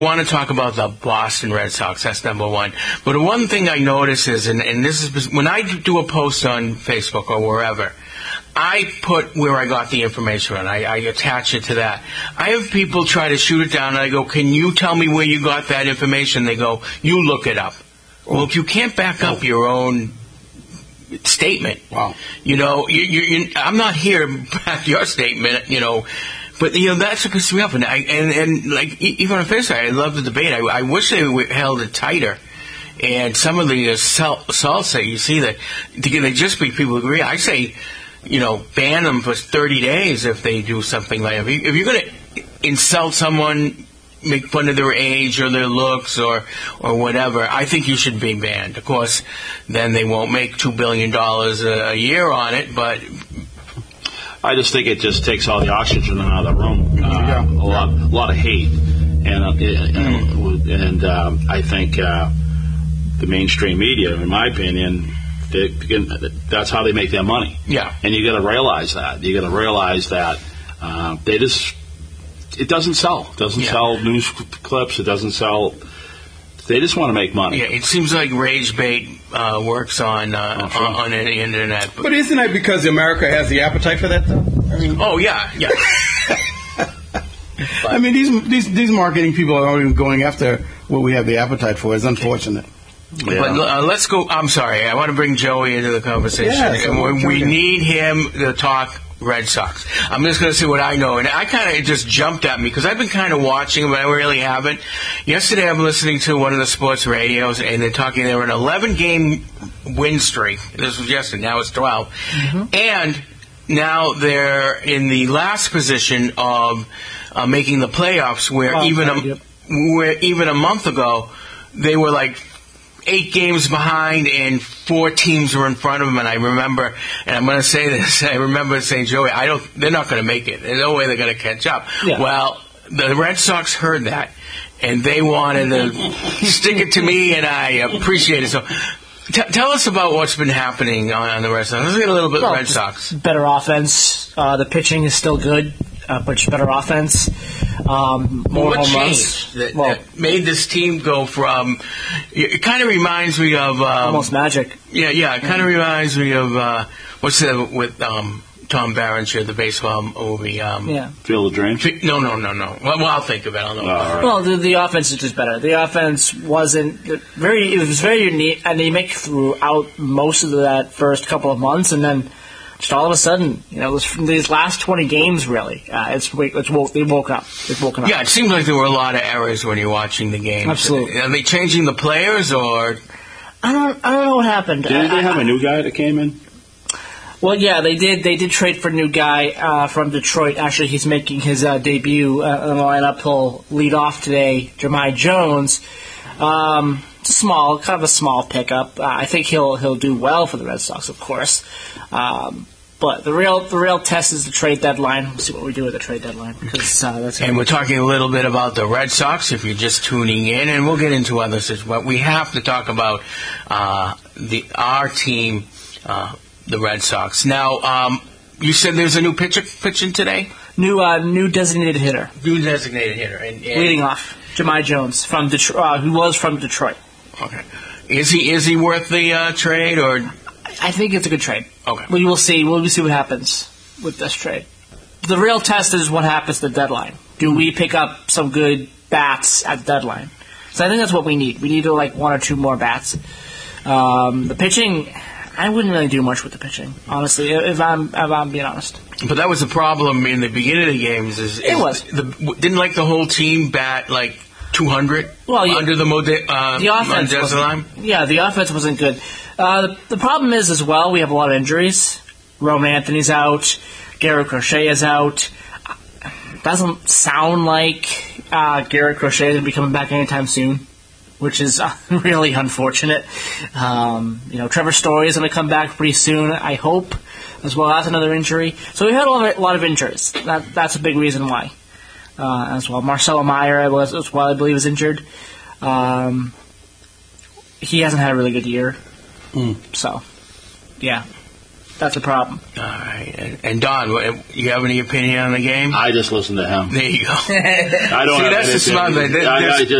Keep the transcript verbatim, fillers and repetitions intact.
want to talk about the Boston Red Sox. That's number one. But the one thing I notice is, and, and this is when I do a post on Facebook or wherever, I put where I got the information on. I, I attach it to that. I have people try to shoot it down, and I go, "Can you tell me where you got that information?" They go, "You look it up." Oh. Well, if you can't back up oh. your own statement, wow. you know, you, you, you, I'm not here to back your statement, you know. But, you know, that's what pisses me off. And, I, and, and like, even on Facebook, I love the debate. I, I wish they held it tighter. And some of the uh, salsa, you see that, they just be people agree. I say, you know, ban them for thirty days if they do something like that. If you're going to insult someone, make fun of their age or their looks or or whatever, I think you should be banned. Of course, then they won't make two billion dollars a year on it, but... I just think it just takes all the oxygen out of the room. Uh, yeah. A lot, a lot of hate, and uh, mm. and um, I think uh, the mainstream media, in my opinion, they, that's how they make their money. Yeah, and you got to realize that. You got to realize that uh, they just it doesn't sell. It doesn't yeah. sell news clips. It doesn't sell. They just want to make money. Yeah, it seems like rage bait uh, works on uh, oh, sure. on, on the internet. But isn't that because America has the appetite for that, though? I mean, oh yeah, yeah. I mean, these these these marketing people are even going after what we have the appetite for. It's unfortunate. Yeah. But uh, let's go. I'm sorry. I want to bring Joey into the conversation. Yeah, so we, we need him to talk Red Sox. I'm just going to say what I know, and I kind of just jumped at me because I've been kind of watching, but I really haven't. Yesterday, I'm listening to one of the sports radios, and they're talking. They were an eleven game win streak. This was yesterday. Now it's twelve, mm-hmm. and now they're in the last position of uh, making the playoffs. Where oh, even a, yep. where even a month ago they were like eight games behind, and four teams were in front of them. And I remember, and I'm going to say this, I remember saying, Joey, I don't, they're not going to make it. There's no way they're going to catch up. Yeah. Well, the Red Sox heard that, and they wanted to stick it to me, and I appreciate it. So, t- tell us about what's been happening on, on the Red Sox. Let's get a little bit well, of Red Sox. Better offense. Uh, the pitching is still good, uh, but just better offense. Um, more what home changed runs. That, well, that made this team go from? It kind of reminds me of um, almost magic. Yeah, yeah. It kind of reminds me of uh, what's that with um, Tom Berenger, the baseball movie. Um, yeah. Field of Dreams. No, no, no, no. Well, well I'll think of it. I'll know. Oh, right. Well, the, the offense is just better. The offense wasn't very. It was very unique, anemic throughout most of that first couple of months, and then. Just all of a sudden, you know, these last twenty games, really, uh, it's it's woke, they woke up. They've woken up. Yeah, it seems like there were a lot of errors when you're watching the games. Absolutely. Are they changing the players, or I don't, I don't know what happened. Did uh, they have a new guy that came in? Well, yeah, they did. They did trade for a new guy uh, from Detroit. Actually, he's making his uh, debut uh, in the lineup. He'll lead off today, Jeremiah Jones. Um, it's a small, kind of a small pickup. Uh, I think he'll he'll do well for the Red Sox, of course. Um, But the real the real test is the trade deadline. We'll see what we do with the trade deadline. Because, uh, that's and we're talking a little bit about the Red Sox, if you're just tuning in, and we'll get into other situations. But we have to talk about uh, the our team, uh, the Red Sox. Now, um, you said there's a new pitcher pitching today? New uh, new designated hitter. New designated hitter. And, and leading off, Jeremiah Jones, from Detroit, uh, who was from Detroit. Okay. Is he is he worth the uh, trade, or... I think it's a good trade. Okay. We will see. We'll see what happens with this trade. The real test is what happens at the deadline. Do we pick up some good bats at the deadline? So I think that's what we need. We need to, like one or two more bats. Um, the pitching, I wouldn't really do much with the pitching, honestly, if I'm if I'm being honest. But that was the problem in the beginning of the games. Is, is it was. The, didn't like the whole team bat like two hundred well, yeah, under the Mode, uh, the offense line? Yeah, the offense wasn't good. Uh, the, the problem is, as well, we have a lot of injuries. Roman Anthony's out. Garrett Crochet is out. Doesn't sound like uh, Garrett Crochet is going to be coming back anytime soon, which is uh, really unfortunate. Um, you know, Trevor Story is going to come back pretty soon, I hope, as well. That's another injury. So we had a lot of, a lot of injuries. That, that's a big reason why. Uh, as well, Marcelo Meyer, was, as well, I believe, is injured. Um, he hasn't had a really good year. Mm. So, yeah. That's a problem. All right. And, and Don, what, you have any opinion on the game? I just listen to him. There you go. I don't See, have that's the anything. smart thing. I, I just